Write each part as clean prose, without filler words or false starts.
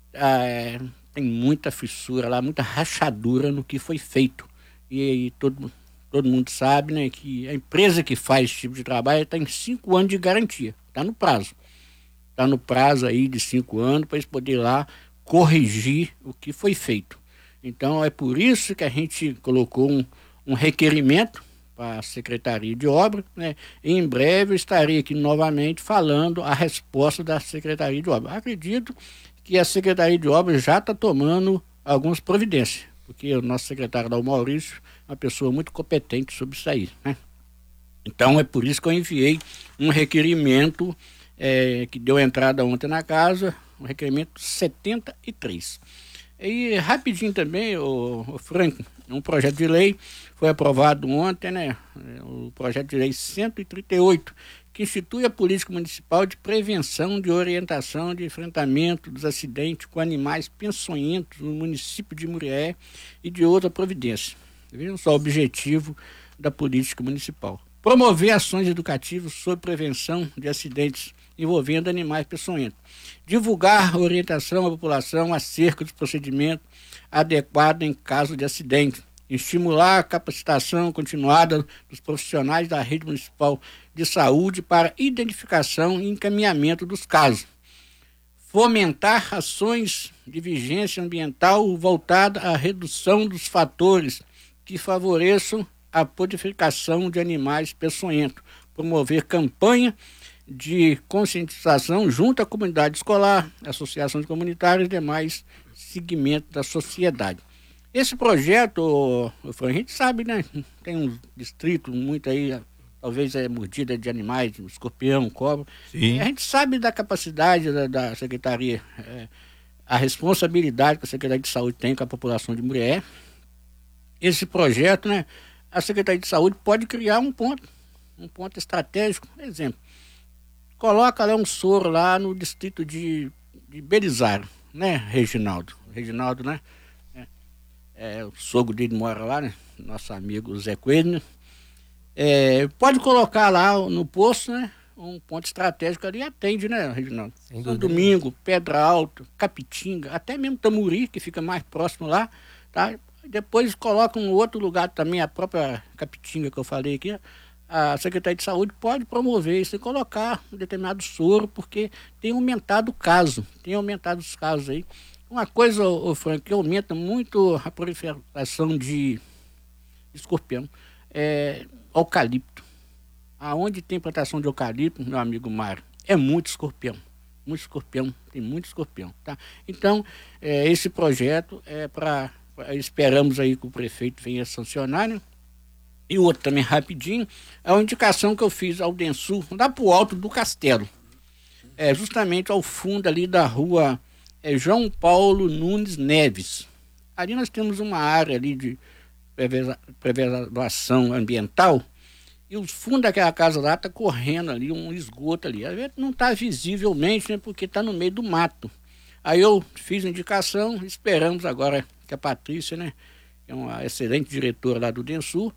tem muita fissura lá, muita rachadura no que foi feito. E todo mundo sabe, né, que a empresa que faz esse tipo de trabalho está em 5 anos de garantia, está no prazo. Está no prazo aí de 5 anos para eles poderem lá corrigir o que foi feito. Então é por isso que a gente colocou um requerimento para a Secretaria de Obras, né? E em breve eu estarei aqui novamente falando a resposta da Secretaria de Obras. Acredito que a Secretaria de Obras já está tomando algumas providências, porque o nosso secretário Dal Maurício é uma pessoa muito competente sobre isso aí, né? Então é por isso que eu enviei um requerimento que deu entrada ontem na casa, um requerimento 73. E rapidinho também, o Frank, um projeto de lei foi aprovado ontem, né? O projeto de lei 138, que institui a política municipal de prevenção, de orientação, de enfrentamento dos acidentes com animais peçonhentos no município de Murié e de outra providência. Vejam só o objetivo da política municipal: promover ações educativas sobre prevenção de acidentes envolvendo animais peçonhentos, divulgar orientação à população acerca dos procedimentos adequados em caso de acidente, estimular a capacitação continuada dos profissionais da rede municipal de saúde para identificação e encaminhamento dos casos, fomentar ações de vigilância ambiental voltada à redução dos fatores que favoreçam a proliferação de animais peçonhentos, promover campanha de conscientização junto à comunidade escolar, associações comunitárias e demais segmentos da sociedade. Esse projeto, a gente sabe, né? Tem um distrito muito aí, talvez mordida de animais, escorpião, cobra. Sim. A gente sabe da capacidade da Secretaria, a responsabilidade que a Secretaria de Saúde tem com a população de Murié. Esse projeto, né? A Secretaria de Saúde pode criar um ponto estratégico. Exemplo, coloca lá um soro lá no distrito de Belisário, né, Reginaldo? Reginaldo, né? O sogro dele mora lá, né? Nosso amigo Zé Coelho, né? Pode colocar lá no posto, né? Um ponto estratégico ali, atende, né, Reginaldo? São Domingo, Pedra Alta, Capitinga, até mesmo Tamuri, que fica mais próximo lá, tá? Depois coloca um outro lugar também, a própria Capitinga que eu falei aqui. A Secretaria de Saúde pode promover isso e colocar um determinado soro, porque tem aumentado os casos aí. Uma coisa, Frank, que aumenta muito a proliferação de escorpião é eucalipto. Aonde tem plantação de eucalipto, meu amigo Mário, é muito escorpião, tem muito escorpião, tá? Então, esse projeto esperamos aí que o prefeito venha sancionar, né? E o outro também rapidinho, é uma indicação que eu fiz ao Densul, lá pro alto do castelo, justamente ao fundo ali da rua João Paulo Nunes Neves. Ali nós temos uma área ali de preservação ambiental, e o fundo daquela casa lá está correndo ali um esgoto ali. Às vezes não está visivelmente, né, porque está no meio do mato. Aí eu fiz a indicação, esperamos agora que a Patrícia, né, que é uma excelente diretora lá do Densul,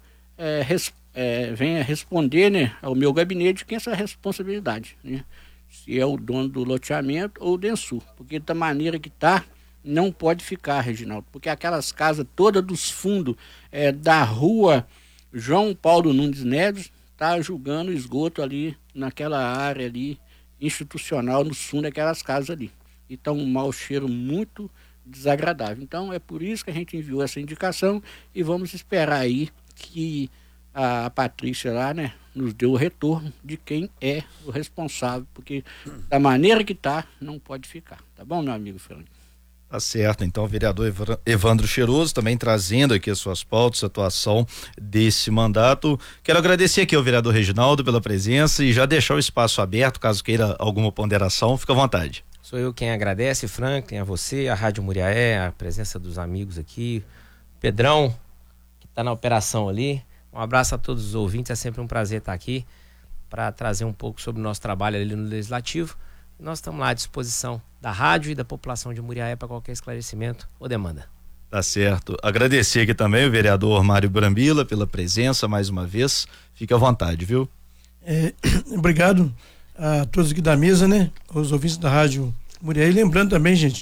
venha responder, né, ao meu gabinete quem é essa responsabilidade, né? Se é o dono do loteamento ou o Densul, porque da maneira que está, não pode ficar, Reginaldo, porque aquelas casas todas dos fundos da rua João Paulo Nunes Neves está julgando esgoto ali naquela área ali institucional, no fundo daquelas casas ali. E está um mau cheiro muito desagradável. Então é por isso que a gente enviou essa indicação e vamos esperar aí que a Patrícia lá, né, nos deu o retorno de quem é o responsável, porque da maneira que está, não pode ficar. Tá bom, meu amigo Frank? Tá certo, então o vereador Evandro Cheiroso também trazendo aqui as suas pautas, a atuação desse mandato. Quero agradecer aqui ao vereador Reginaldo pela presença e já deixar o espaço aberto, caso queira alguma ponderação, fica à vontade. Sou eu quem agradece, Franklin, a você, a Rádio Muriaé, a presença dos amigos aqui, Pedrão, que está na operação ali. Um abraço a todos os ouvintes, é sempre um prazer estar aqui para trazer um pouco sobre o nosso trabalho ali no Legislativo. Nós estamos lá à disposição da rádio e da população de Muriaé para qualquer esclarecimento ou demanda. Tá certo. Agradecer aqui também o vereador Mário Brambila pela presença mais uma vez. Fique à vontade, viu? Obrigado a todos aqui da mesa, né? Os ouvintes da rádio Muriaé. E lembrando também, gente,